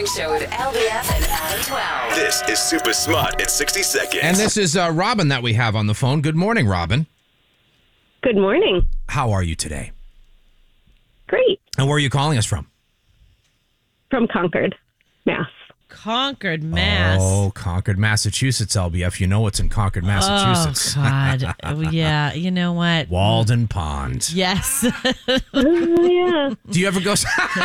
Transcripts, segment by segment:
Morning Show with LBF and Adam 12. This is Super Smart in 60 seconds. And this is Robin that we have on the phone. Good morning, Robin. Good morning. How are you today? Great. And where are you calling us from? From Concord, Mass. Concord, Mass. Oh, Concord, Massachusetts, LBF. You know what's in Concord, Massachusetts. Oh, God. Yeah, you know what? Walden Pond. Yes. Yeah. Do you ever go...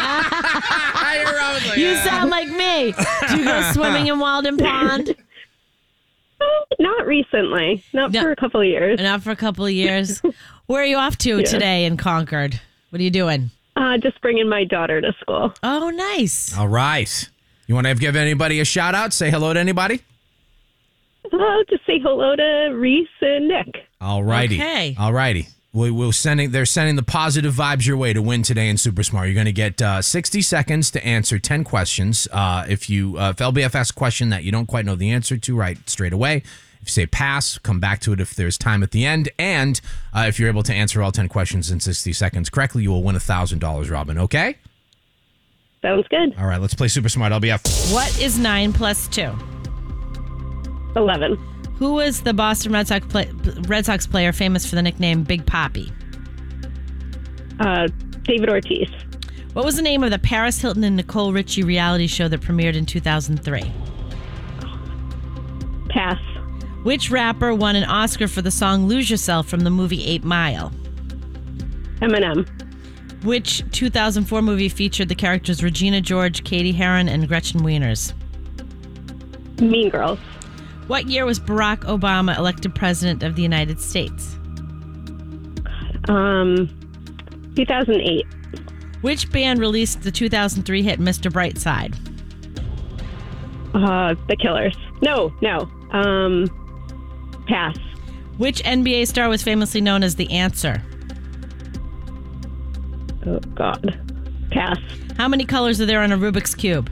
You sound like me. Do you go swimming in Walden Pond? Not recently. Not for a couple of years. Not for a couple of years. Where are you off to today in Concord? What are you doing? Just bringing my daughter to school. Oh, nice. All right. You want to give anybody a shout out? Say hello to anybody? Just say hello to Reese and Nick. All righty. Okay. All righty. They're sending the positive vibes your way to win today in Super Smart. You're going to get 60 seconds to answer 10 questions. If LBF asks a question that you don't quite know the answer to right straight away, if you say pass, come back to it if there's time at the end. And if you're able to answer all 10 questions in 60 seconds correctly, you will win $1,000, Robin. Okay? Sounds good. All right, let's play Super Smart LBF. What is 9 plus 2? 11. Who was the Boston Red Sox player famous for the nickname Big Papi? David Ortiz. What was the name of the Paris Hilton and Nicole Richie reality show that premiered in 2003? Pass. Which rapper won an Oscar for the song Lose Yourself from the movie 8 Mile? Eminem. Which 2004 movie featured the characters Regina George, Katie Heron, and Gretchen Wieners? Mean Girls. What year was Barack Obama elected president of the United States? 2008. Which band released the 2003 hit Mr. Brightside? The Killers. No. Pass. Which NBA star was famously known as The Answer? Oh, God. Pass. How many colors are there on a Rubik's Cube?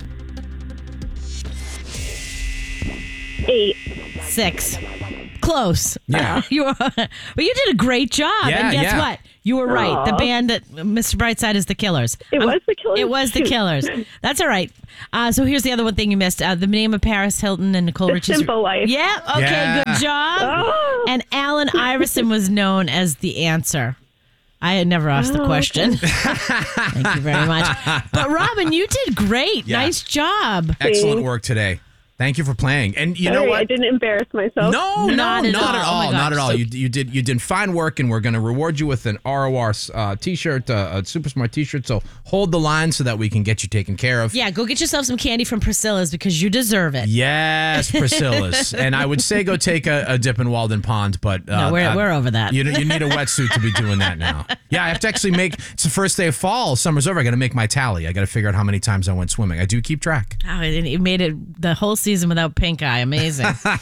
8. 6. Close. Yeah. But you did a great job. Yeah, and guess yeah. what? You were right. The band that Mr. Brightside is The Killers. It was The Killers? It was The Killers. That's all right. So here's the other one thing you missed. The name of Paris Hilton and Nicole Richie. Simple Life. Yeah. Okay. Yeah. Good job. Oh. And Allen Iverson was known as The Answer. I had never asked the question. Okay. Thank you very much. But Robin, you did great. Yeah. Nice job. Excellent work today. Thank you for playing. And you know Sorry, what? I didn't embarrass myself. No, Not at all. Oh my not at gosh. all. You did fine work, and we're going to reward you with an ROR T-shirt, a Super Smart T-shirt. So hold the line so that we can get you taken care of. Yeah, go get yourself some candy from Priscilla's because you deserve it. Yes, Priscilla's. And I would say go take a dip in Walden Pond, but No, we're over that. You need a wetsuit to be doing that now. Yeah, I have to actually it's the first day of fall. Summer's over. I got to make my tally. I got to figure out how many times I went swimming. I do keep track. Oh, and you made it the whole season without pink eye. Amazing.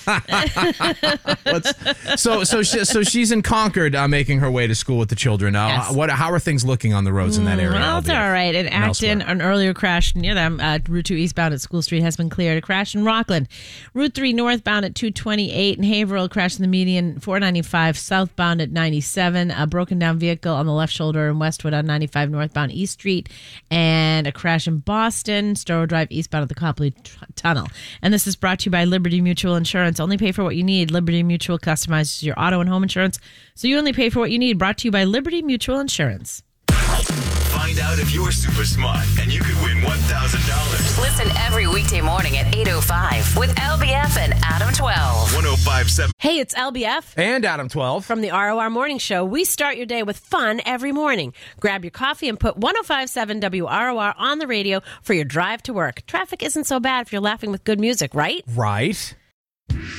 So she's in Concord, making her way to school with the children. Yes. How are things looking on the roads in that area? Well, it's all right. In Acton, an earlier crash near them, Route 2 eastbound at School Street has been cleared. A crash in Rockland. Route 3 northbound at 228. In Haverhill, a crash in the median 495 southbound at 97. A broken down vehicle on the left shoulder in Westwood on 95 northbound East Street. And a crash in Boston, Storrow Drive eastbound at the Copley Tunnel. And this is brought to you by Liberty Mutual Insurance. Only pay for what you need. Liberty Mutual customizes your auto and home insurance, so you only pay for what you need. Brought to you by Liberty Mutual Insurance. Find out if you're super smart and you could win $1,000. Listen every weekday morning at 8:05 with LBF and Adam 12. 105.7. Hey, it's LBF. And Adam 12. From the ROR Morning Show, we start your day with fun every morning. Grab your coffee and put 105.7 WROR on the radio for your drive to work. Traffic isn't so bad if you're laughing with good music, right? Right.